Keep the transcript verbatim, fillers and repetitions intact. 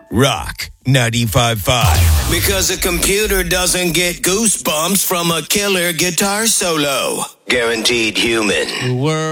Rock ninety-five point five. Because a computer doesn't get goosebumps from a killer guitar solo. Guaranteed human. The world